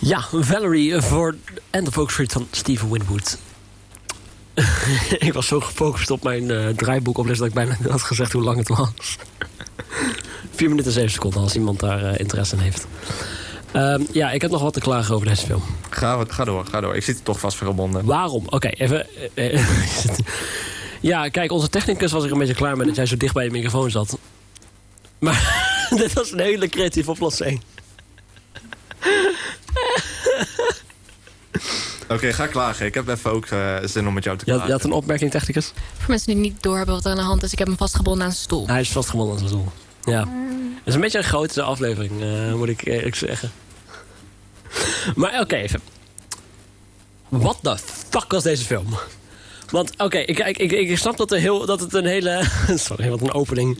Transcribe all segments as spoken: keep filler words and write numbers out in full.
Ja, Valerie voor And the Folk Street van Steven Winwood. Ik was zo gefocust op mijn uh, draaiboek oplezen dat ik bijna had gezegd hoe lang het was. Vier minuten en zeven seconden als iemand daar uh, interesse in heeft. Um, ja, ik heb nog wat te klagen over deze film. Ga, ga door, ga door. Ik zit er toch vast verbonden. Waarom? Oké, okay, even... Uh, uh, ja, kijk, onze technicus was er een beetje klaar mee dat jij zo dicht bij je microfoon zat. Maar dit was een hele creatieve oplossing. Oké, okay, ga klagen. Ik heb even ook uh, zin om met jou te klagen. Je had, je had een opmerking, technicus? Voor mensen die niet doorhebben wat er aan de hand is, ik heb hem vastgebonden aan zijn stoel. Hij is vastgebonden aan zijn stoel. Ja. Mm. Het is een beetje een grote aflevering, uh, moet ik eerlijk zeggen. Maar oké, okay, even. What the fuck was deze film? Want oké, okay, ik, ik, ik, ik snap dat, er heel, dat het een hele... Sorry, wat een opening.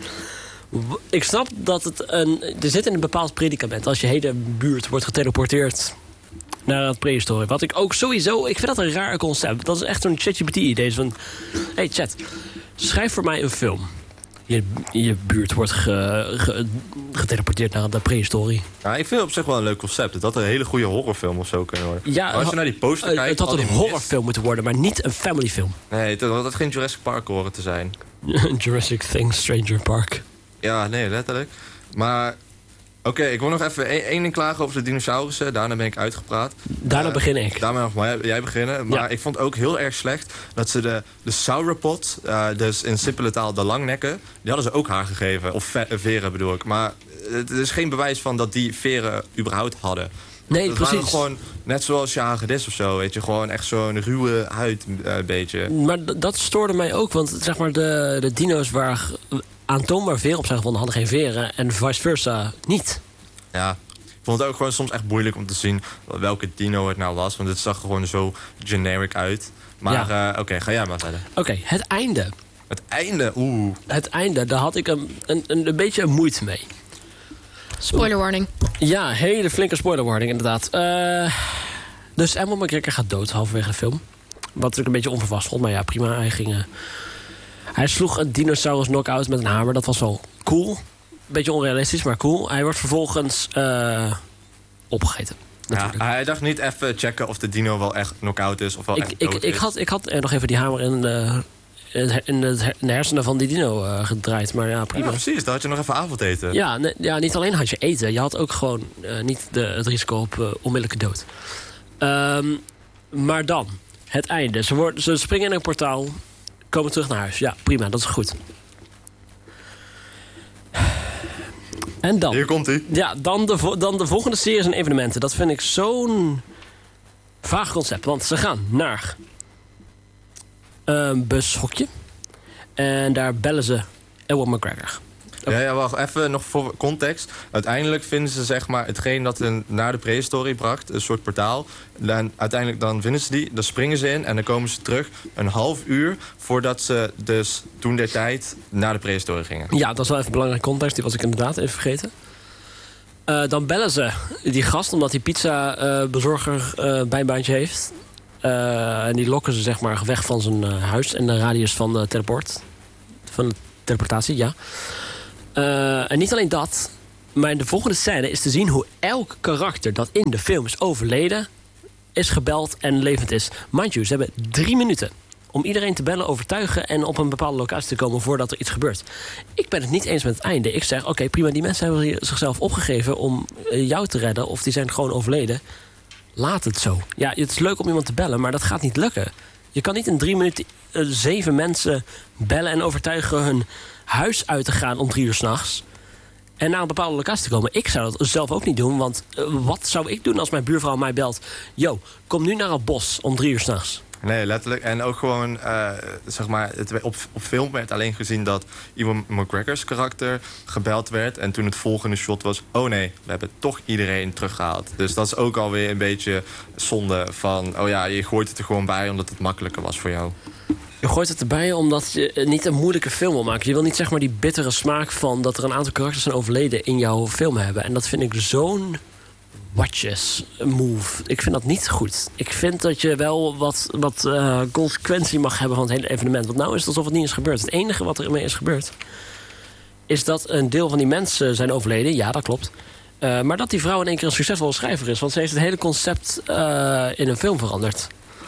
Ik snap dat het een... Er zit in een bepaald predicament. Als je hele buurt wordt geteleporteerd naar het prehistorie. Wat ik ook sowieso... Ik vind dat een raar concept. Dat is echt zo'n ChatGPT-idee. Van, hey chat, schrijf voor mij een film. Je, je buurt wordt ge, ge, geteleporteerd naar de prehistorie. Ja, ik vind het op zich wel een leuk concept. Dat er een hele goede horrorfilm of zo kunnen worden. Ja, als je naar die poster uh, kijkt... Het had een horrorfilm moeten worden, maar niet een familyfilm. Nee, het had geen Jurassic Park horen te zijn. Jurassic Things, Stranger Park. Ja, nee, letterlijk. Maar... Oké, okay, ik wil nog even één ding klagen over de dinosaurussen. Daarna ben ik uitgepraat. Daarna uh, begin ik. Daarna mag jij, jij beginnen. Maar ja. Ik vond ook heel erg slecht dat ze de, de sauropod, uh, dus in simpele taal de langnekken, die hadden ze ook haar gegeven. Of ve veren bedoel ik. Maar het is geen bewijs van dat die veren überhaupt hadden. Nee, dat precies. waren gewoon net zoals je hagedis of zo, weet je. Gewoon echt zo'n ruwe huid, uh, beetje. Maar dat stoorde mij ook, want zeg maar de, de dino's waar aantoonbaar veren op zijn gevonden hadden geen veren en vice versa niet. Ja, ik vond het ook gewoon soms echt moeilijk om te zien welke dino het nou was. Want het zag gewoon zo generic uit. Maar ja. uh, oké, okay, ga jij maar verder. Oké, okay, het einde. Het einde, oeh. Het einde, daar had ik een, een, een, een beetje moeite mee. Spoiler warning. Ja, hele flinke spoiler warning inderdaad. Uh, dus Ewan McGregor gaat dood halverwege de film. Wat ik een beetje onverwacht vond, maar ja, prima. Hij ging... Uh, Hij sloeg een dinosaurus knock-out met een hamer. Dat was wel cool. Beetje onrealistisch, maar cool. Hij wordt vervolgens uh, opgegeten. Ja, hij dacht niet even checken of de dino wel echt knock-out is of wel ik, echt ik, dood ik is. Had, ik had er nog even die hamer in de, in de, in de hersenen van die dino uh, gedraaid. Maar ja, prima. Ja, precies. Dan had je nog even avondeten. Ja, ne, ja, niet alleen had je eten. Je had ook gewoon uh, niet de, het risico op uh, onmiddellijke dood. Um, maar dan, het einde. Ze, worden, ze springen in een portaal... Komen terug naar huis. Ja, prima, dat is goed. En dan... Hier komt hij. Ja, dan de, dan de volgende series en evenementen. Dat vind ik zo'n vaag concept. Want ze gaan naar een bushokje. En daar bellen ze Ewan McGregor. Okay. Ja, ja, wacht. Even nog voor context. Uiteindelijk vinden ze zeg maar hetgeen dat een, naar de prehistorie bracht. Een soort portaal. En uiteindelijk dan vinden ze die. Dan springen ze in en dan komen ze terug een half uur voordat ze dus toen der tijd naar de prehistorie gingen. Ja, dat is wel even belangrijk context. Die was ik inderdaad even vergeten. Uh, dan bellen ze die gast omdat die pizza uh, bezorger uh, bijbaantje heeft. Uh, en die lokken ze zeg maar weg van zijn uh, huis en de radius van de teleport. Van de teleportatie, ja. Uh, en niet alleen dat, maar in de volgende scène is te zien hoe elk karakter dat in de film is overleden, is gebeld en levend is. Mind you, ze hebben drie minuten om iedereen te bellen, overtuigen en op een bepaalde locatie te komen voordat er iets gebeurt. Ik ben het niet eens met het einde. Ik zeg, oké, okay, prima, die mensen hebben zichzelf opgegeven om jou te redden of die zijn gewoon overleden. Laat het zo. Ja, het is leuk om iemand te bellen, maar dat gaat niet lukken. Je kan niet in drie minuten uh, zeven mensen bellen en overtuigen hun huis uit te gaan om drie uur 's nachts. En naar een bepaalde locatie te komen. Ik zou dat zelf ook niet doen, want uh, wat zou ik doen als mijn buurvrouw mij belt? Yo, kom nu naar het bos om drie uur 's nachts. Nee, letterlijk. En ook gewoon, uh, zeg maar, het, op, op film werd alleen gezien dat Ewan McGregor's karakter gebeld werd. En toen het volgende shot was, oh nee, we hebben toch iedereen teruggehaald. Dus dat is ook alweer een beetje zonde van, oh ja, je gooit het er gewoon bij omdat het makkelijker was voor jou. Je gooit het erbij omdat je niet een moeilijke film wil maken. Je wil niet zeg maar die bittere smaak van dat er een aantal karakters zijn overleden in jouw film hebben. En dat vind ik zo'n watches move. Ik vind dat niet goed. Ik vind dat je wel wat, wat uh, consequentie mag hebben van het hele evenement. Want nou is het alsof het niet is gebeurd. Het enige wat er mee is gebeurd is dat een deel van die mensen zijn overleden. Ja, dat klopt. Uh, maar dat die vrouw in één keer een succesvolle schrijver is. Want ze heeft het hele concept uh, in een film veranderd.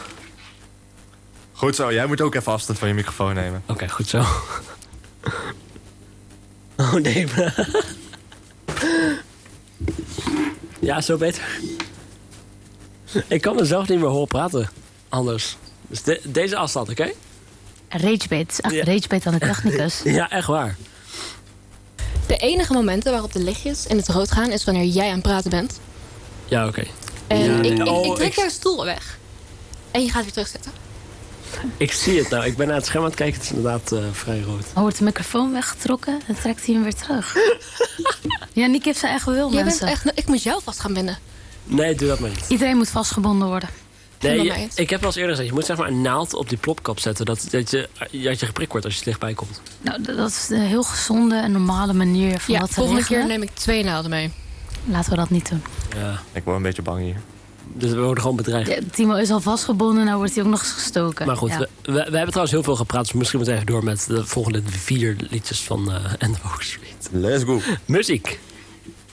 Goed zo, jij moet ook even afstand van je microfoon nemen. Oké, okay, goed zo. Oh nee. Ja, zo beter. Ik kan mezelf niet meer horen praten. Anders. Dus de, deze afstand, oké? Okay? Ragebait. Ach, ja. Ragebait aan de technicus. Ja, echt waar. De enige momenten waarop de lichtjes in het rood gaan... is wanneer jij aan het praten bent. Ja, oké. Okay. En ja, ik, ik, oh, ik trek ik... jouw stoel weg. En je gaat weer terugzitten. Ik zie het nou. Ik ben naar het scherm aan het kijken. Het is inderdaad uh, vrij rood. Oh, wordt de microfoon weggetrokken? Dan trekt hij hem weer terug. Ja, Nick heeft zijn eigen wil, Jij mensen. Bent echt, ik moet jou vast gaan binden. Nee, doe dat maar niet. Iedereen moet vastgebonden worden. Nee, je, ik heb al eens eerder gezegd, je moet zeg maar een naald op die plopkap zetten. Dat, dat, je, dat je geprikt wordt als je er dichtbij komt. Nou, dat is een heel gezonde en normale manier van ja, dat te volgende regelen. keer neem ik twee naalden mee. Laten we dat niet doen. Ja. Ik word een beetje bang hier. Dus we worden gewoon bedreigd. Ja, Timo is al vastgebonden, nou wordt hij ook nog eens gestoken. Maar goed, ja. we, we, we hebben trouwens heel veel gepraat. Dus misschien moeten we even door met de volgende vier liedjes van uh, End of Oak Street. Let's go. Muziek.